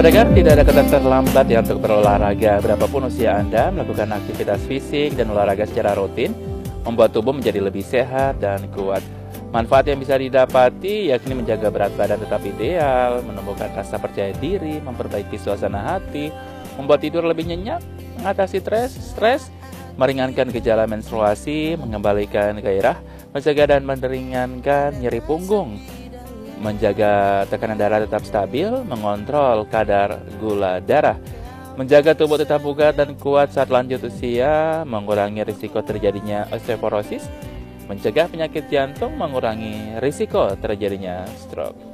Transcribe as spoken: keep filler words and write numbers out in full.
Pendengar, tidak ada kata terlambat ya untuk berolahraga. Berapapun usia Anda, melakukan aktivitas fisik dan olahraga secara rutin membuat tubuh menjadi lebih sehat dan kuat. Manfaat yang bisa didapati yakni menjaga berat badan tetap ideal, menumbuhkan rasa percaya diri, memperbaiki suasana hati, membuat tidur lebih nyenyak, mengatasi stres, stres, meringankan gejala menstruasi, mengembalikan gairah, mencegah dan meringankan nyeri punggung, menjaga tekanan darah tetap stabil, mengontrol kadar gula darah, menjaga tubuh tetap bugar dan kuat saat lanjut usia, mengurangi risiko terjadinya osteoporosis, mencegah penyakit jantung, mengurangi risiko terjadinya stroke.